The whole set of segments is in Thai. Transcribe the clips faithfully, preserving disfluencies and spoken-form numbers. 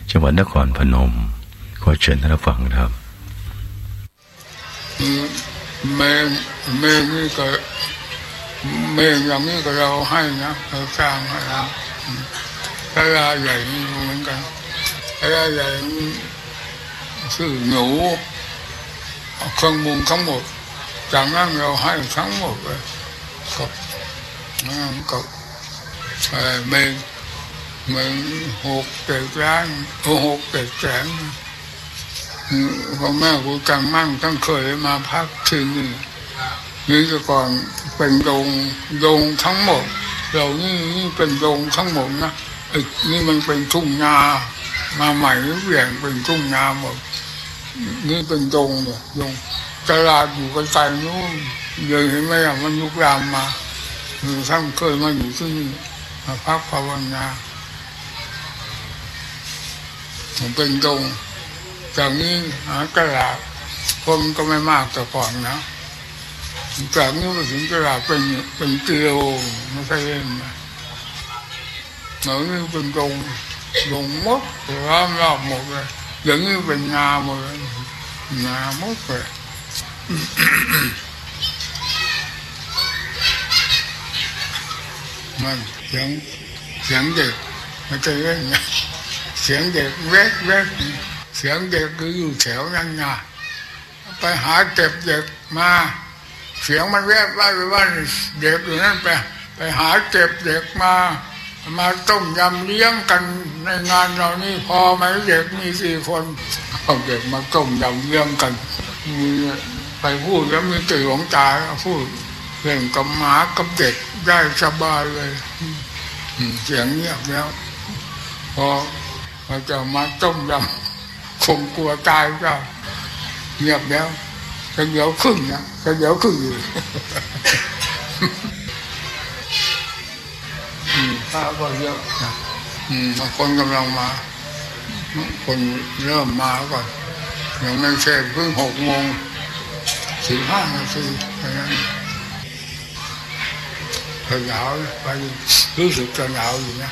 จังหวัดนครพนมขอเชิญท่านฟังครับเมนเมนนี่ก็เมนอย่างนี้ก็เราให้นะเราสร้างให้เราพระราใหญ่นี่เหมือนกันพระราใหญ่ชื่อหนูเครื่องมุงทั้งหมดจากนั้นเราให้ทั้งหมดเลยกับกับเมนเมนหกเจ็ดล้านหกเจ็ดแสนพ่อแม่กูกำมั่งทั้งเคยมาพักที่นี่นี่ก็ก่อนเป็นโรงโรงทั้งหมดเรานี่นี่เป็นโรงทั้งหมดนะอีกนี่มันเป็นทุ่งนามาใหม่เปลี่ยนเป็นทุ่งนาหมดนี่เป็นโรงเนี่ยโรงตลาดอยู่ไกลๆนู้นเลยเห็นไหมอ่ะมันลุกลามมาคือท่านเคยมาอยู่ที่นี่มาพักภาวนาเป็นโรงจากนี้หาตลาดคนก็ไม่มากแต่ก่อนนะจากนี้ไปถึงตลาดเป็นเป็นกิโลไม่ใช่เล่นนะเหล่านี้เป็นโรงโรงมดร้ามรอบหมดเลยอย่างนี้เป็นงาหมดเลยงามดเลยมันเสียงเสียงเด็กไม่ใช่เล่นนะเสียงเด็กแวกแวกเสียงเด็กก็อยู่แถวนั้นไงไปหาเก็บเด็กมาเสียงมันแวบว่าว่าเด็กอยู่นั่นไปไปหาเก็บเด็กมามาต้มยำเลี้ยงกันในงานเรานี่พอไหมเด็กมีสี่คนเอาเด็กมาต้มยำเลี้ยงกันมีไปพูดแล้วมีตื่นหลวงตาพูดเรื่องกับหมากับเด็กได้สบายเลยเสียงเงียบแล้วพอเราจะมาต้มยำคงกลัวตายก็เงียบแล้วก็เดี๋ยวขึ้นนะก็เดี๋ยวขึ้นอยู่ถ้าก็เยอะนะคนกำลังมาคนเริ่มมาก่อนยังไม่ใช่เพิ่งหกโมงสิบห้านาทีเท่านั้นหนาวไปรู้สึกจะหนาวอยู่นะ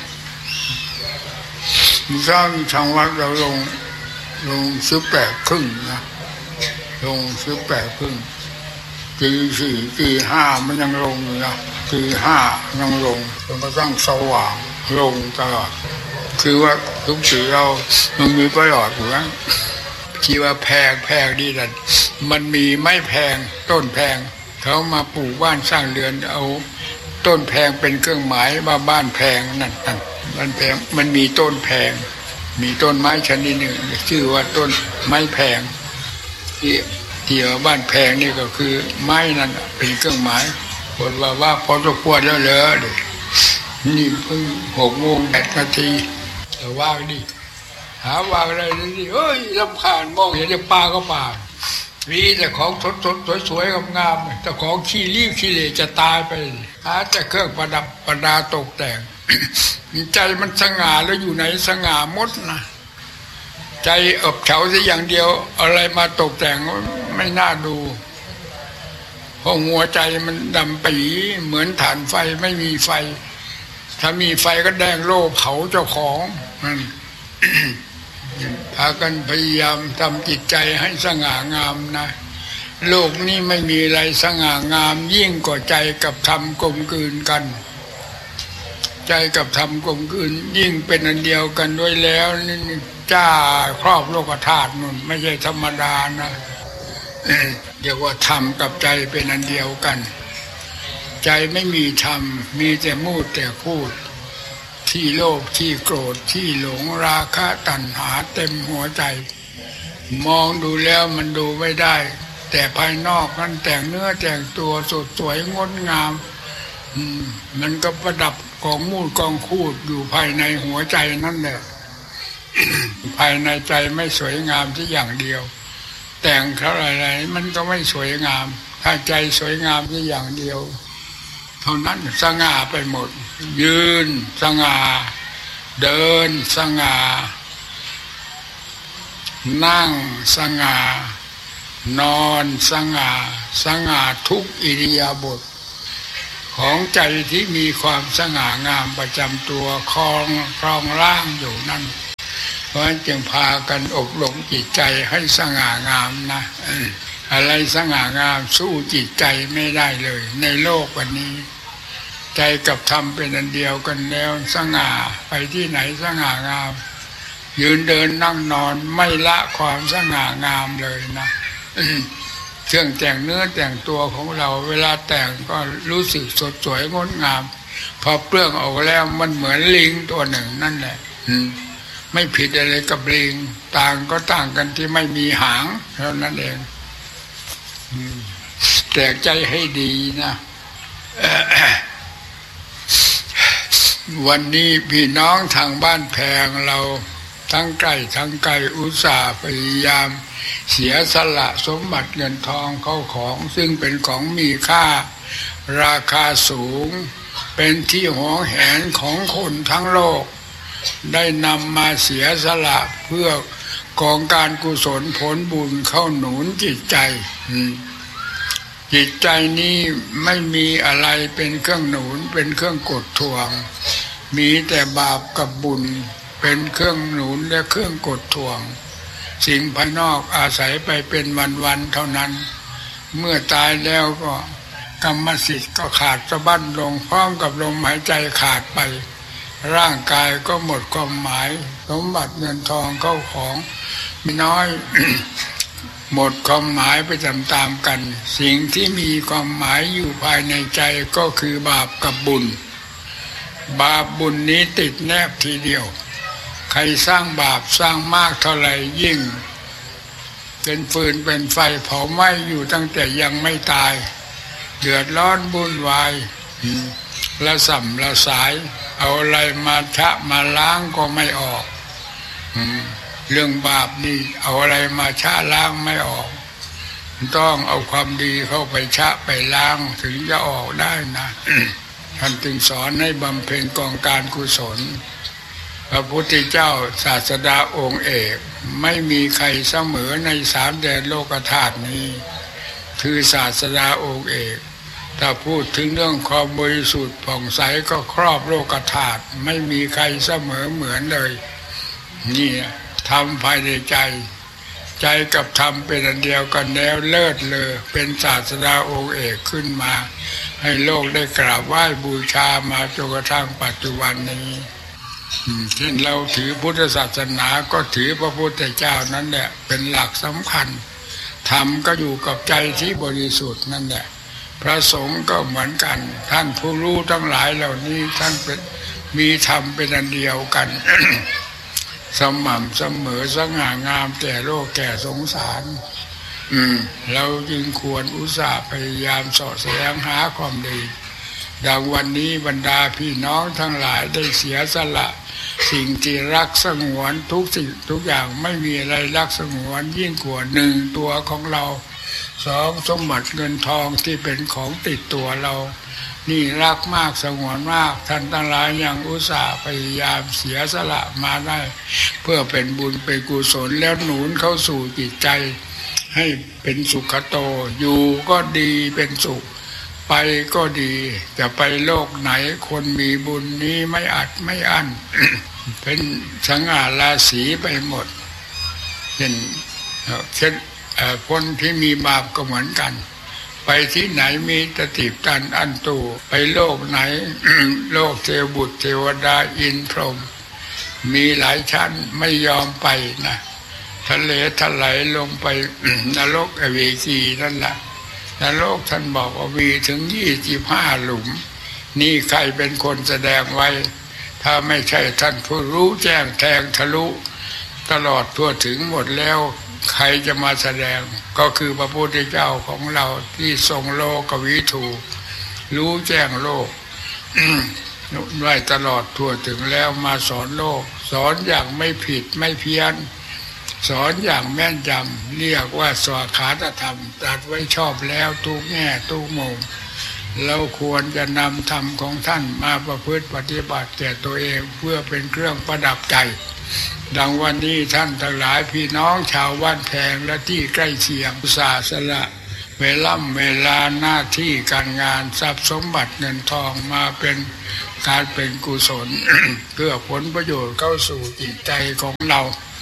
มีเช้ามีทางวัดเราลงลงสิบแปดครึ่งนะลงสิบแปดครึ่งตีสี่ตีห้ามันยังลงอยู่นะตีห้ายังลงจนกระทั่งสว่างลงตลอดคือว่าทุกสิ่งเรามันมีประโยชน์อยู่นะที่ว่าแพงแพงดีแต่มันมีไม่แพงต้นแพงเขามาปลูกบ้านสร้างเรือนเอาต้นแพงเป็นเครื่องหมายว่าบ้านแพงนั่นนั่นบ้านแพงมันมีต้นแพงมีต้นไม้ชนิดหนึ่งชื่อว่าต้นไม้แพงที่ที่บ้านแพงนี่ก็คือไม้นั่นเป็นเครื่องหมายคนว่าว่าพอจะควรแล้วเลยนี่เพิ่งหกโมงแปดนาทีแต่ว่างดิหาว่างอะไรดิเฮ้ยรำคาญมองเห็นแต่ปลาก็ปลามีแต่ของสดสดสวยๆงามๆแต่ของขี้รีบขี้เหร่จะตายไปหาแต่เครื่องประดับประดาตกแต่งใจมันสง่าแล้วอยู่ไหนสง่ามดนะใจอบเฉาซะอย่างเดียวอะไรมาตกแต่งไม่น่าดูเพราะหัวใจมันดำปีเหมือนฐานไฟไม่มีไฟถ้ามีไฟก็แดงโล่เผาเจ้าของนั่น พากันพยายามทำจิตใจให้สง่างามนะโลกนี้ไม่มีอะไรสง่างามยิ่งกว่าใจกับธรรมกลมกลืนกันใจกับธรรมกลมกลืนยิ่งเป็นอันเดียวกันด้วยแล้วนี่จ้าครอบโลกธาตุนั่นไม่ใช่ธรรมดานะเรียกว่าธรรมกับใจเป็นอันเดียวกันใจไม่มีธรรมมีแต่มูดแต่พูดที่โลภที่โกรธที่หลงราคะตัณหาเต็มหัวใจมองดูแล้วมันดูไม่ได้แต่ภายนอกนั้นแต่งเนื้อแต่งตัวสดสวยงดงามมันก็ประดับกองมูดกองคูดอยู่ภายในหัวใจนั่นแหละ ภายในใจไม่สวยงามที่อย่างเดียวแต่งเท่าไรๆมันก็ไม่สวยงามถ้าใจสวยงามที่อย่างเดียวเท่านั้นสง่าไปหมดยืนสง่าเดินสง่านั่งสง่านอนสง่าสง่าทุกอิริยาบถของใจที่มีความสง่างามประจำตัวครองครองร่างอยู่นั่นราะฉะนั้นจึงพากันอบรมจิตใจให้สง่างามนะอะไรสง่างามสู้จิตใจไม่ได้เลยในโลกวันนี้ใจกับธรรมเป็นอันเดียวกันแล้วสง่าไปที่ไหนสง่างามยืนเดินนั่งนอนไม่ละความสง่างามเลยนะเครื่องแต่งเนื้อแต่งตัวของเราเวลาแต่งก็รู้สึกสดสวยงดงามพอเปลื้องออกแล้วมันเหมือนลิงตัวหนึ่งนั่นแหละไม่ผิดอะไรกับลิงต่างก็ต่างกันที่ไม่มีหางเท่านั้นเองแต่ใจให้ดีนะวันนี้พี่น้องทางบ้านแพงเราทั้งใกล้ทั้งไกลอุตส่าห์พยายามเสียสละสมบัติเงินทองเข้าของซึ่งเป็นของมีค่าราคาสูงเป็นที่หวงแหนของคนทั้งโลกได้นำมาเสียสละเพื่อกองการกุศลผลบุญเข้าหนุนจิตใจจิตใจนี้ไม่มีอะไรเป็นเครื่องหนุนเป็นเครื่องกดทวงมีแต่บาปกับบุญเป็นเครื่องหนุนและเครื่องกดทวงสิ่งภายนอกอาศัยไปเป็นวันๆเท่านั้นเมื่อตายแล้วก็กรรมสิทธิ์ก็ขาดสะบั้นลงพร้อมกับลมหายใจขาดไปร่างกายก็หมดความหมายสมบัติเงินทองเข้าของมีน้อย หมดความหมายไปตามๆกันสิ่งที่มีความหมายอยู่ภายในใจก็คือบาปกับบุญบาปบุญนี้ติดแนบทีเดียวใครสร้างบาปสร้างมากเท่าไหร่ยิ่งเป็นฟืนเป็นไฟเผาไหม้อยู่ตั้งแต่ยังไม่ตายเดือดร้อนวุ่นวายละสัมละสายเอาอะไรมาชะมาล้างก็ไม่ออกเรื่องบาปนี่เอาอะไรมาชะล้างไม่ออกต้องเอาความดีเข้าไปชะไปล้างถึงจะออกได้นะ ท่านจึงสอนให้บำเพ็ญกองการกุศลพระพุทธเจ้าศาสดาองค์เอกไม่มีใครเสมอในสามแดนโลกธาตุนี้คือศาสดาองค์เอกถ้าพูดถึงเรื่องความบริสุทธิ์ผ่องใสก็ครอบโลกธาตุไม่มีใครเสมอเหมือนเลยนี่ธรรมภายในใจใจกับธรรมเป็นอันเดียวกันแล้วเลิศเลอเป็นศาสดาองค์เอกขึ้นมาให้โลกได้กราบไหว้บูชามาจนกระทั่งปัจจุบันนี้เช่นเราถือพุทธศาสนาก็ถือพระพุทธเจ้านั่นแหละเป็นหลักสำคัญธรรมก็อยู่กับใจที่บริสุทธิ์นั่นแหละพระสงฆ์ก็เหมือนกันท่านผู้รู้ทั้งหลายเหล่านี้ท่านเป็นมีธรรมเป็นอันเดียวกัน สม่ำเสมอสง่างามแก่โลกแก่สงสารอืมเราจึงควรอุตส่าห์พยายามเสาะแสวงหาความดีดังวันนี้บรรดาพี่น้องทั้งหลายได้เสียสละสิ่งที่รักสงวนทุกสิ่งทุกอย่างไม่มีอะไรรักสงวนยิ่งกว่าหนึ่งตัวของเราสองสมบัติเงินทองที่เป็นของติดตัวเรานี่รักมากสงวนมากท่านทั้งหลายยังอุตส่าห์พยายามเสียสละมาได้เพื่อเป็นบุญเป็นกุศลแล้วหนุนเข้าสู่จิตใจให้เป็นสุขโตอยู่ก็ดีเป็นสุขไปก็ดีจะไปโลกไหนคนมีบุญนี้ไม่อัดไม่อั้น เป็นสง่าราศีไปหมดเช่นเช่นคนที่มีบาปก็เหมือนกันไปที่ไหนมีตะติบตันอันตูไปโลกไหน โลกเทวบุตรเทวดาอินพรหมมีหลายชั้นไม่ยอมไปนะทะเลทลายลงไป นรกอเวจีนั่นแหละนรกท่านบอกว่ามีถึงยี่สิบห้าหลุมนี่ใครเป็นคนแสดงไว้ถ้าไม่ใช่ท่านผู้รู้แจ้งแทงทะลุตลอดทั่วถึงหมดแล้วใครจะมาแสดงก็คือพระพุทธเจ้าของเราที่ทรงโลกวิถูรู้แจ้งโลก ไว้ตลอดทั่วถึงแล้วมาสอนโลกสอนอย่างไม่ผิดไม่เพี้ยนสอนอย่างแม่นยำเรียกว่าสวากขาตธรรมตรัสไว้ชอบแล้วทุกแง่ทุกมุมเราควรจะนำธรรมของท่านมาประพฤติปฏิบัติแก่ตัวเองเพื่อเป็นเครื่องประดับใจดังวันนี้ท่านทั้งหลายพี่น้องชาวบ้านแพงและที่ใกล้เคียงอุตส่าห์สละเวลาเวลาหน้าที่การงานทรัพย์สมบัติเงินทองมาเป็นการเป็นกุศล เพื่อผลประโยชน์เข้าสู่จิตใจของเรา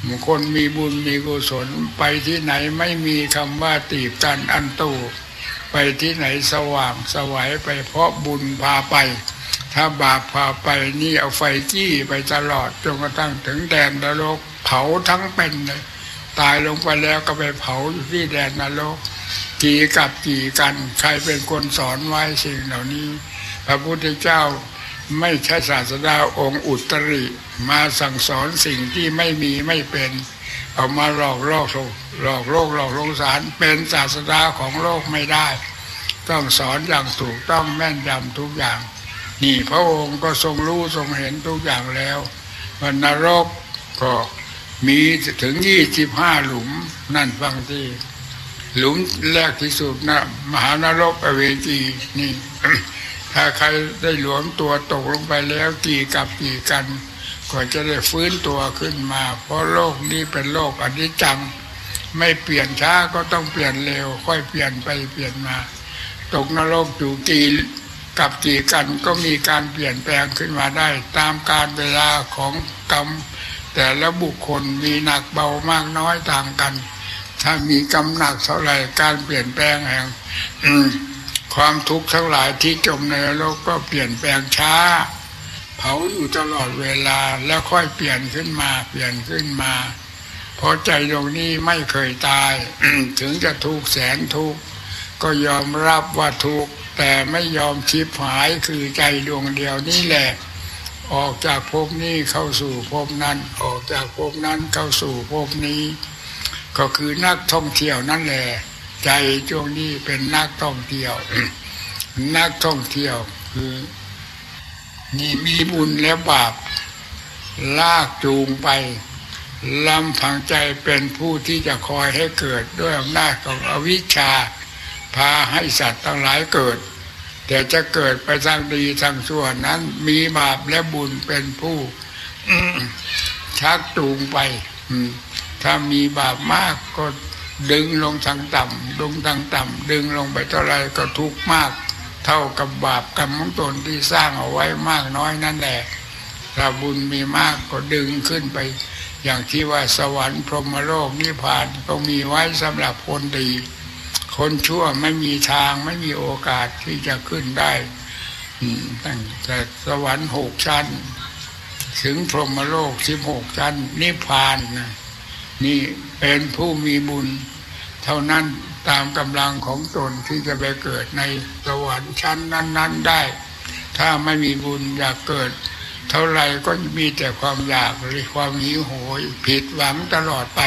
คนมีบุญมีกุศลไปที่ไหนไม่มีคำว่าตีบตันอันตู้ไปที่ไหนสว่างสวัยไปเพราะบุญพาไปถ้าบาปพาไปนี่เอาไฟจี้ไปตลอดจนกระทั่งถึงแดนนรกเผาทั้งเป็นเลยตายลงไปแล้วก็ไปเผาอยู่ที่แดนนรกกี่กับกี่กันใครเป็นคนสอนไว้สิ่งเหล่านี้พระพุทธเจ้าไม่ใช่ศาสดาองค์อุตริมาสั่งสอนสิ่งที่ไม่มีไม่เป็นเอามาหลอกลอกหลอกโลกหลอกสงสารเป็นศาสดาของโลกไม่ได้ต้องสอนอย่างถูกต้องแม่นยำทุกอย่างนี่พระองค์ก็ทรงรู้ทรงเห็นทุกอย่างแล้ววันนรกก็มีถึงยี่สิบห้าหลุมนั่นฟังที่หลุมแรกที่สุดนะมหานรกอเวจีนี่ ถ้าใครได้หลวมตัวตกลงไปแล้วกี่กับกี่กันก็จะได้ฟื้นตัวขึ้นมาเพราะโลกนี้เป็นโลกอนิจจังไม่เปลี่ยนช้าก็ต้องเปลี่ยนเร็วค่อยเปลี่ยนไปเปลี่ยนมาตกนรกอยู่กี่กับกี่กันก็มีการเปลี่ยนแปลงขึ้นมาได้ตามกาลเวลาของกรรมแต่ละบุคคลมีหนักเบามากน้อยต่างกันถ้ามีกรรมหนักเท่าไหร่การเปลี่ยนแปลงแห่งความทุกข์ทั้งหลายที่จมในโลกก็เปลี่ยนแปลงช้าเผาอยู่ตลอดเวลาแล้วค่อยเปลี่ยนขึ้นมาเปลี่ยนขึ้นมาเพราะใจดวงนี้ไม่เคยตาย ถึงจะทุกข์แสนทุกข์ก็ยอมรับว่าทุกข์แต่ไม่ยอมชิบหายคือใจดวงเดียวนี่แหละออกจากภพนี้เข้าสู่ภพนั้นออกจากภพนั้นเข้าสู่ภพนี้ก็คือนักท่องเที่ยวนั่นแหละใจดวงนี้เป็นนักท่องเที่ยว นักท่องเที่ยวคือนี่มีบุญและบาปลากจูงไปลำพังใจเป็นผู้ที่จะคอยให้เกิดด้วยอำนาจของอวิชชาพาให้สัตว์ทั้งหลายเกิดแต่จะเกิดไปทางดีทางชั่วนั้นมีบาปและบุญเป็นผู้ชักจูงไปถ้ามีบาปมากก็ดึงลงทางต่ำลงทางต่ำดึงลงไปเท่าไรก็ทุกข์มากเท่ากับบาปกรรมของตนที่สร้างเอาไว้มากน้อยนั่นแหละถ้าบุญมีมากก็ดึงขึ้นไปอย่างที่ว่าสวรรค์พรหมโลกนิพพานก็มีไว้สำหรับคนดีคนชั่วไม่มีทางไม่มีโอกาสที่จะขึ้นได้ตั้งแต่สวรรค์หกชั้นถึงพรหมโลกสิบหกชั้นนิพพานนะนี่เป็นผู้มีบุญเท่านั้นตามกำลังของตนที่จะไปเกิดในสวรรค์ชั้นนั้นๆได้ถ้าไม่มีบุญอยากเกิดเท่าไรก็มีแต่ความอยากหรือความหิวโหยผิดหวังตลอดไป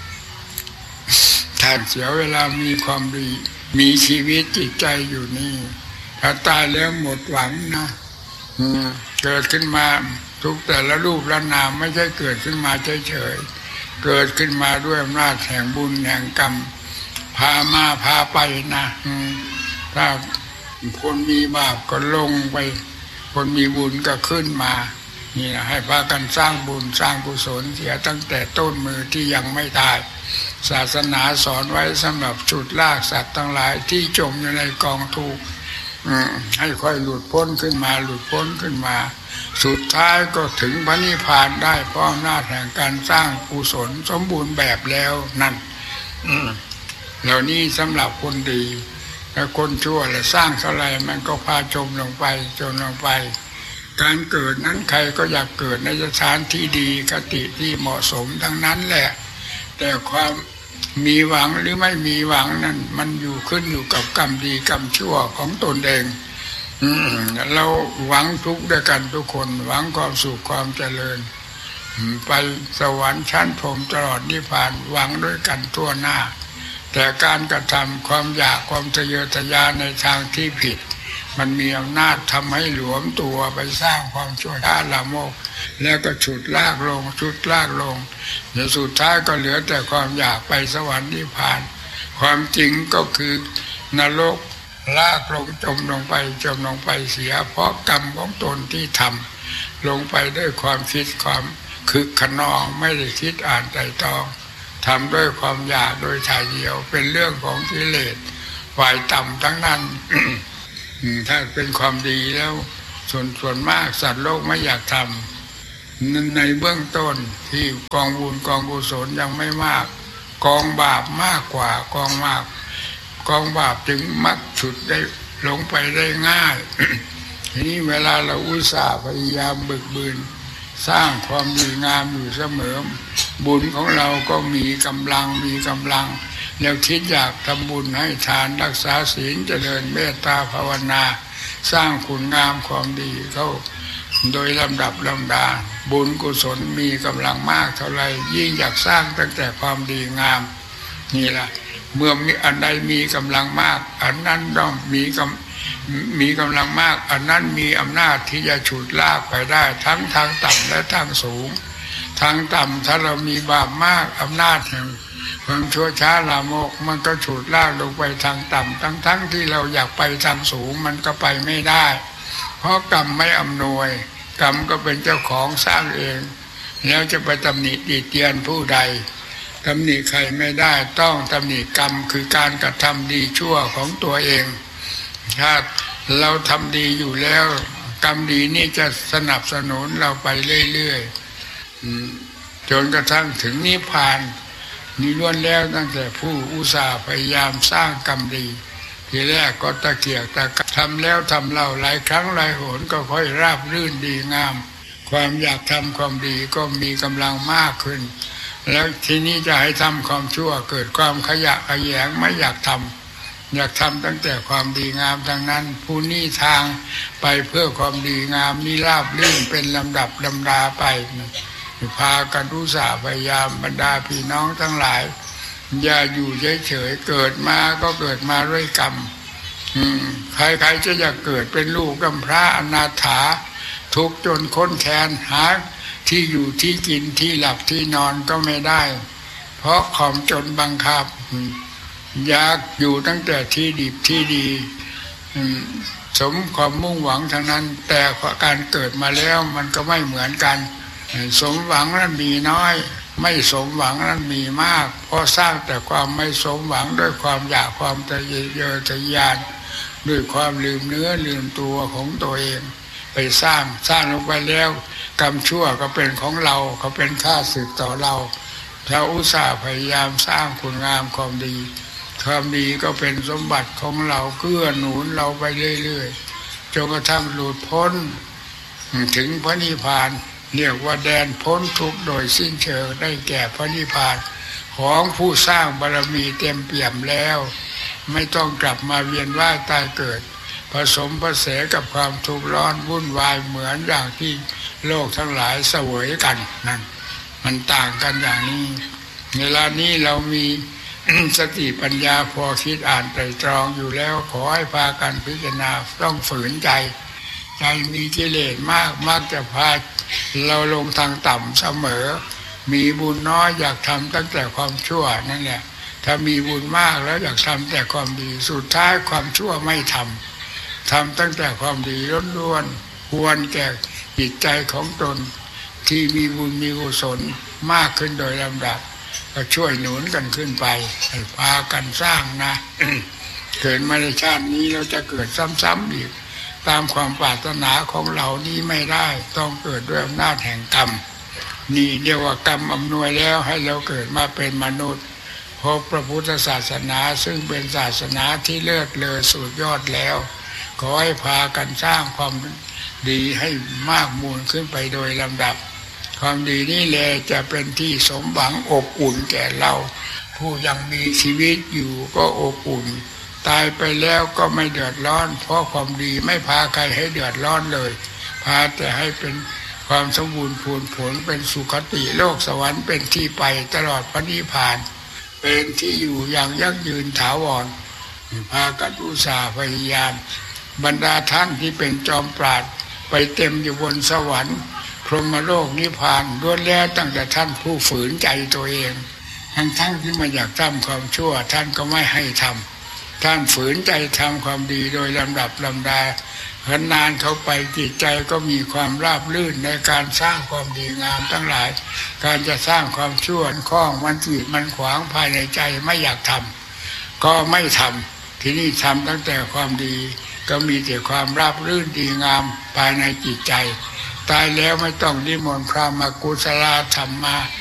ท่านเสียเวลามีความดีมีชีวิตจิตใจอยู่นี่ถ้าตายแล้วหมดหวังนะเกิดขึ้นมาทุกแต่ละรูปละนามไม่ใช่เกิดขึ้นมาเฉยๆเกิดขึ้นมาด้วยอำนาจแห่งบุญแห่งกรรมพามาพาไปนะถ้าคนมีบาปก็ลงไปคนมีบุญก็ขึ้นมานี่นะให้พากันสร้างบุญสร้างกุศลเสียตั้งแต่ต้นมือที่ยังไม่ตายศาสนาสอนไว้สำหรับฉุดลากสัตว์ทั้งหลายที่จมอยู่ในกองทุกข์ให้ค่อยหลุดพ้นขึ้นมาหลุดพ้นขึ้นมาสุดท้ายก็ถึงพระนิพพานได้เพราะอำนาจแห่งการสร้างกุศลสมบูรณ์แบบแล้วนั่นเหล่านี้สำหรับคนดีแต่คนชั่วและสร้างเท่าไรมันก็พาจมลงไปจมลงไปการเกิดนั้นใครก็อยากเกิดในสถานที่ดีคติที่เหมาะสมทั้งนั้นแหละแต่ความมีหวังหรือไม่มีหวังนั้นมันอยู่ขึ้นอยู่กับกรรมดีกรรมชั่วของตนเองเราหวังทุกข์ด้วยกันทุกคนหวังความสุขความเจริญไปสวรรค์ชั้นพรหมตลอดนิพพานหวังด้วยกันทั่วหน้าแต่การกระทำความอยากความทะเยอทะยานในทางที่ผิดมันมีอำนาจทำให้หลวมตัวไปสร้างความชั่วช้าละโมบแล้วก็ฉุดลากลงฉุดลากลงเดี๋ยวสุดท้ายก็เหลือแต่ความอยากไปสวรรค์นิพพานความจริงก็คือนรกลากลงจมลงไปจมลงไปเสียเพราะกรรมของตนที่ทำลงไปด้วยความคิดความคึกขนองไม่ได้คิดอ่านไตร่ตรองทำด้วยความอยากโดยถ่ายเดียวเป็นเรื่องของกิเลสฝ่ายต่ำทั้งนั้น ถ้าเป็นความดีแล้วส่วนส่วนมากสัตว์โลกไม่อยากทในเบื้องต้นที่กองบุญกองกุศลยังไม่มากกองบาปมากกว่ากองมากกองบาปถึงมักฉุดได้ลงไปได้ง่าย ทีนี้เวลาเราอุตส่าห์พยายามบึกบืนสร้างความดีงามอยู่เสมอบุญของเราก็มีกำลังมีกำลังแล้วคิดอยากทำบุญให้ทานรักษาศีลเจริญเมตตาภาวนาสร้างคุณงามความดีเขาโดยลำดับลำดาบุญกุศลมีกำลังมากเท่าไรยิ่งอยากสร้างตั้งแต่ความดีงามนี่แหละเมื่อมีอันใดมีกำลังมากอันนั้นต้องมีกำมีกำลังมากอันนั้นมีอำนาจที่จะฉุดลากไปได้ทั้งทางต่ำและทางสูงทางต่ำถ้าเรามีบาปมากอำนาจแห่งความชั่วช้าลามกมันก็ฉุดลากลงไปทางต่ำทั้งทั้งที่เราอยากไปทางสูงมันก็ไปไม่ได้เพราะกรรมไม่อำนวยกรรมก็เป็นเจ้าของสร้างเองแล้วจะไปตำหนิติเตียนผู้ใดตำหนิใครไม่ได้ต้องตำหนิกรรมคือการกระทำดีชั่วของตัวเองถ้าเราทำดีอยู่แล้วกรรมดีนี่จะสนับสนุนเราไปเรื่อยๆจนกระทั่งถึงนิพพานนี่ล้วนแล้วตั้งแต่ผู้อุตส่าห์พยายามสร้างกรรมดีทีแรกก็ตะเกียกตะกายทำแล้วทำเล่าหลายครั้งหลายหนก็ค่อยราบรื่นดีงามความอยากทำความดีก็มีกำลังมากขึ้นแล้วทีนี้จะให้ทำความชั่วเกิดความขยะขยงไม่อยากทำอยากทำตั้งแต่ความดีงามทั้งนั้นผู้นี้ทางไปเพื่อความดีงามนี่ราบรื่นเป็นลำดับลำดาไปพากันอุตส่าห์พยายามบรรดาพี่น้องทั้งหลายอย่าอยู่เฉยๆเกิดมาก็เกิดมาด้วยกรรมใครๆจะอยากเกิดเป็นลูกกำพร้าอนาถาทุกข์จนค้นแค้นหาที่อยู่ที่กินที่หลับที่นอนก็ไม่ได้เพราะความจนบังคับอยากอยู่ตั้งแต่ที่ดีที่ดีสมความมุ่งหวังทั้งนั้นแต่การเกิดมาแล้วมันก็ไม่เหมือนกันสมหวังนั้นมีน้อยไม่สมหวังนั้นมีมากเพราะสร้างแต่ความไม่สมหวังด้วยความอยากความทะเยอทะยานด้วยความลืมเนื้อลืมตัวของตัวเองไปสร้างสร้างลงไปแล้วกรรมชั่วก็เป็นของเราเขาเป็นข้าศึกต่อเราถ้าอุตส่าห์พยายามสร้างคุณงามความดีความดีก็เป็นสมบัติของเราเกื้อหนุนเราไปเรื่อยๆจนกระทั่งหลุดพ้นถึงพระนิพพานเรียกว่าแดนพ้นทุกข์โดยสิ้นเชิงได้แก่พระนิพพานของผู้สร้างบารมีเต็มเปี่ยมแล้วไม่ต้องกลับมาเวียนว่ายตายเกิดผสมผสานกับความทุกข์ร้อนวุ่นวายเหมือนอย่างที่โลกทั้งหลายเสวยกันนั่นมันต่างกันอย่างนี้เวลานี้เรามีสติปัญญาพอคิดอ่านไตร่ตรองอยู่แล้วขอให้พากันพิจารณาต้องฝืนใจใจมีกิเลสมากมักจะพาเราลงทางต่ำเสมอมีบุญน้อยอยากทำตั้งแต่ความชั่วนั่นแหละถ้ามีบุญมากแล้วอยากทำแต่ความดีสุดท้ายความชั่วไม่ทำทำตั้งแต่ความดีล้วนๆควรแก่จิตใจของตนที่มีบุญมีกุศลมากขึ้นโดยลำดับก็ช่วยหนุนกันขึ้นไปให้พากันสร้างนะ เกิดมาในชาตินี้เราจะเกิดซ้ำๆอีกตามความปรารถนาของเรานี้ไม่ได้ต้องเกิดด้วยอำนาจแห่งกรรมนี่เรียกว่ากรรมอำนวยแล้วให้เราเกิดมาเป็นมนุษย์เพราะพระพุทธศาสนาซึ่งเป็นศาสนาที่เลิศเลอสุดยอดแล้วขอให้พากันสร้างความดีให้มากมูลขึ้นไปโดยลำดับความดีนี่แหละจะเป็นที่สมหวังอบอุ่นแก่เราผู้ยังมีชีวิตอยู่ก็อบอุ่นตายไปแล้วก็ไม่เดือดร้อนเพราะความดีไม่พาใครให้เดือดร้อนเลยพาแต่ให้เป็นความสมบูรณ์พูนผลเป็นสุคติโลกสวรรค์เป็นที่ไปตลอดพระนิพพานเป็นที่อยู่อย่างยั่งยืนถาวรพากันอุตสาห์พยายามบรรดาท่านที่เป็นจอมปราชญ์ไปเต็มอยู่บนสวรรค์พรหมโลกนิพพานล้วนแล้วตั้งแต่ท่านผู้ฝืนใจตัวเองทั้งทั้งที่มาอยากทำความชั่วท่านก็ไม่ให้ทำท่านฝืนใจทำความดีโดยลำดับลำดาขนานเข้าไปจิตใจก็มีความราบรื่นในการสร้างความดีงามทั้งหลายการจะสร้างความชั่วข้องมันจีดมันขวางภายในใจไม่อยากทำก็ไม่ทำที่นี่ทำตั้งแต่ความดีก็มีแต่ความราบรื่นดีงามภายในจิตใจตายแล้วไม่ต้องนิมนต์พระมากุศลธรรมมา